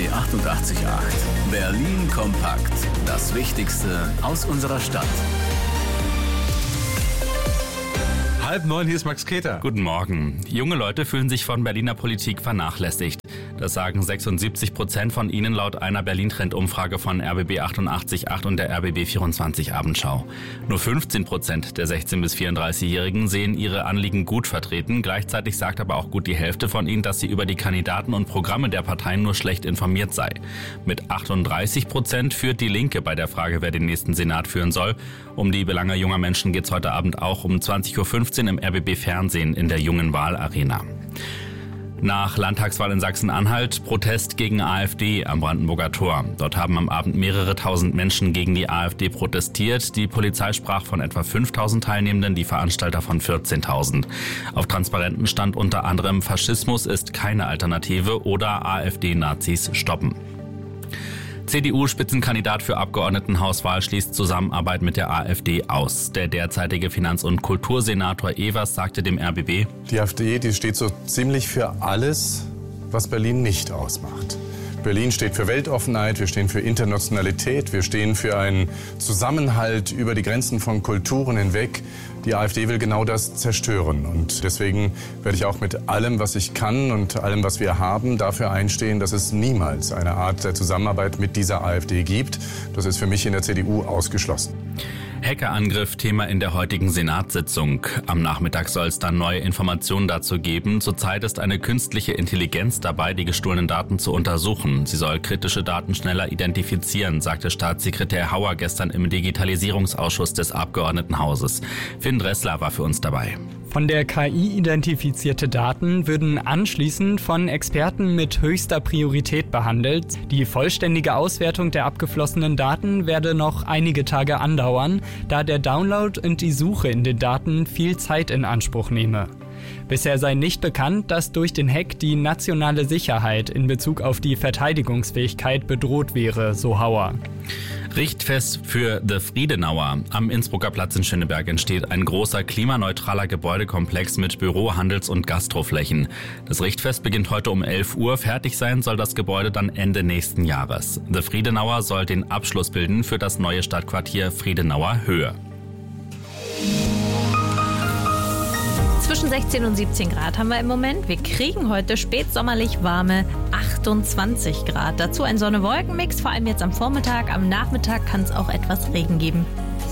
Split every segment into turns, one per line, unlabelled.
888. Berlin kompakt. Das Wichtigste aus unserer Stadt.
8:30, hier ist Max Keter.
Guten Morgen. Junge Leute fühlen sich von Berliner Politik vernachlässigt. Das sagen 76% von ihnen laut einer Berlin-Trend-Umfrage von RBB 88.8 und der RBB 24 Abendschau. Nur 15% der 16- bis 34-Jährigen sehen ihre Anliegen gut vertreten. Gleichzeitig sagt aber auch gut die Hälfte von ihnen, dass sie über die Kandidaten und Programme der Parteien nur schlecht informiert sei. Mit 38% führt die Linke bei der Frage, wer den nächsten Senat führen soll. Um die Belange junger Menschen geht's heute Abend auch um 20.15 Uhr im RBB Fernsehen in der Jungen Wahlarena. Nach Landtagswahl in Sachsen-Anhalt Protest gegen AfD am Brandenburger Tor. Dort haben am Abend mehrere tausend Menschen gegen die AfD protestiert. Die Polizei sprach von etwa 5.000 Teilnehmenden, die Veranstalter von 14.000. Auf Transparenten stand unter anderem: Faschismus ist keine Alternative oder AfD-Nazis stoppen. CDU-Spitzenkandidat für Abgeordnetenhauswahl schließt Zusammenarbeit mit der AfD aus. Der derzeitige Finanz- und Kultursenator Evers sagte dem RBB:
Die AfD, die steht so ziemlich für alles, was Berlin nicht ausmacht. Berlin steht für Weltoffenheit, wir stehen für Internationalität, wir stehen für einen Zusammenhalt über die Grenzen von Kulturen hinweg. Die AfD will genau das zerstören. Und deswegen werde ich auch mit allem, was ich kann und allem, was wir haben, dafür einstehen, dass es niemals eine Art der Zusammenarbeit mit dieser AfD gibt. Das ist für mich in der CDU ausgeschlossen.
Hackerangriff Thema in der heutigen Senatssitzung. Am Nachmittag soll es dann neue Informationen dazu geben. Zurzeit ist eine künstliche Intelligenz dabei, die gestohlenen Daten zu untersuchen. Sie soll kritische Daten schneller identifizieren, sagte Staatssekretär Hauer gestern im Digitalisierungsausschuss des Abgeordnetenhauses. Finn Dressler war für uns dabei.
Von der KI identifizierte Daten würden anschließend von Experten mit höchster Priorität behandelt. Die vollständige Auswertung der abgeflossenen Daten werde noch einige Tage andauern, da der Download und die Suche in den Daten viel Zeit in Anspruch nehme. Bisher sei nicht bekannt, dass durch den Hack die nationale Sicherheit in Bezug auf die Verteidigungsfähigkeit bedroht wäre, so Hauer.
Richtfest für The Friedenauer. Am Innsbrucker Platz in Schöneberg entsteht ein großer klimaneutraler Gebäudekomplex mit Büro-, Handels- und Gastroflächen. Das Richtfest beginnt heute um 11 Uhr. Fertig sein soll das Gebäude dann Ende nächsten Jahres. The Friedenauer soll den Abschluss bilden für das neue Stadtquartier Friedenauer Höhe.
Zwischen 16 und 17 Grad haben wir im Moment. Wir kriegen heute spätsommerlich warme 28 Grad. Dazu ein Sonne-Wolken-Mix, vor allem jetzt am Vormittag. Am Nachmittag kann es auch etwas Regen geben.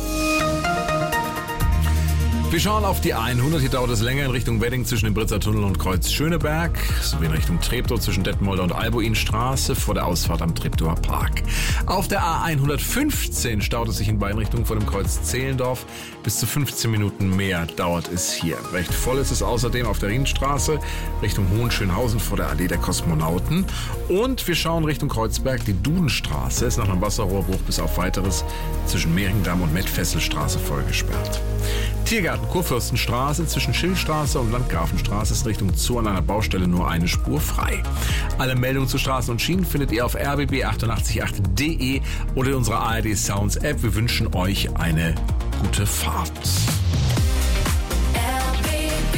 Wir schauen auf die A100. Hier dauert es länger in Richtung Wedding zwischen dem Britzer Tunnel und Kreuz Schöneberg, sowie in Richtung Treptow zwischen Detmolder und Albuinstraße vor der Ausfahrt am Treptower Park. Auf der A115 staut es sich in beiden Richtungen vor dem Kreuz Zehlendorf. Bis zu 15 Minuten mehr dauert es hier. Recht voll ist es außerdem auf der Rienstraße Richtung Hohenschönhausen vor der Allee der Kosmonauten. Und wir schauen Richtung Kreuzberg. Die Dudenstraße ist nach einem Wasserrohrbruch bis auf Weiteres zwischen Mehringdamm und Mettfesselstraße vollgesperrt. Tiergarten Kurfürstenstraße zwischen Schillstraße und Landgrafenstraße ist in Richtung Zoo an einer Baustelle nur eine Spur frei. Alle Meldungen zu Straßen und Schienen findet ihr auf rbb888.de oder in unserer ARD Sounds App. Wir wünschen euch eine gute Fahrt.
RBB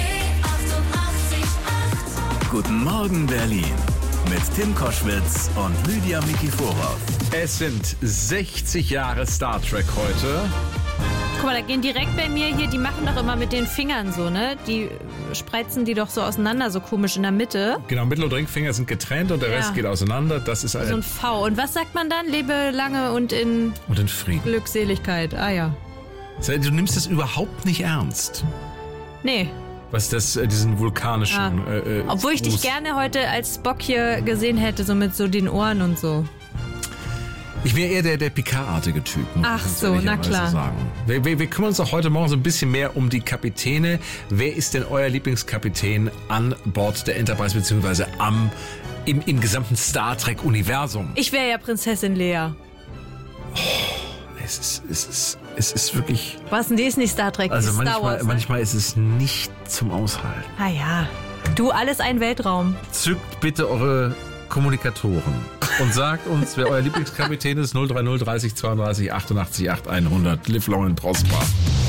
88.8. Guten Morgen Berlin mit Tim Koschwitz und Lydia Mikiforov.
Es sind 60 Jahre Star Trek heute.
Guck mal, da gehen direkt bei mir hier, die machen doch immer mit den Fingern so, ne? Die spreizen die doch so auseinander, so komisch in der Mitte.
Genau, Mittel- und Ringfinger sind getrennt und der Rest geht auseinander. Das ist
So ein V. Und was sagt man dann? Lebe lange und in
Frieden.
Glückseligkeit. Ah ja.
Du nimmst das überhaupt nicht ernst.
Nee.
Was das, diesen vulkanischen...
Obwohl ich dich gerne heute als Spock hier gesehen hätte, so mit so den Ohren und so.
Ich wäre eher der Picard-artige Typ.
Ach so, na klar.
Sagen. Wir kümmern uns auch heute Morgen so ein bisschen mehr um die Kapitäne. Wer ist denn euer Lieblingskapitän an Bord der Enterprise beziehungsweise im gesamten Star Trek-Universum?
Ich wäre ja Prinzessin Lea.
Es ist wirklich...
Was denn, die ist nicht Star Trek,
also
die ist Star Wars.
Manchmal ist es nicht zum Aushalten.
Ah ja. Du, alles ein Weltraum.
Zückt bitte eure Kommunikatoren und sagt uns, wer euer Lieblingskapitän ist. 030 30 32 88 8 100. Live long and prosper.